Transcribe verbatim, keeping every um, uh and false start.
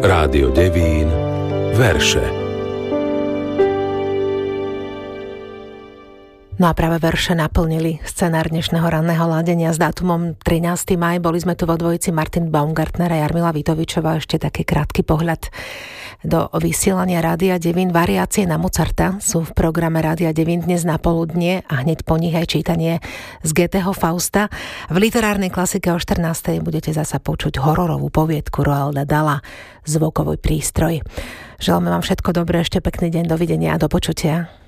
Rádio Devín, verše. No a práve verše naplnili scenár dnešného ranného ladenia s dátumom trinásteho mája. Boli sme tu vo dvojici Martin Baumgartner a Jarmila Vitovičová. Ešte taký krátky pohľad do vysielania Rádia Devín. Variácie na Mozarta sú v programe Rádia Devín dnes na poludnie a hneď po nich aj čítanie z Goetheho Fausta. V literárnej klasike o štrnástej budete zasa počuť hororovú poviedku Roalda Dahla Zvukový prístroj. Želáme vám všetko dobré, ešte pekný deň, dovidenia a do počutia.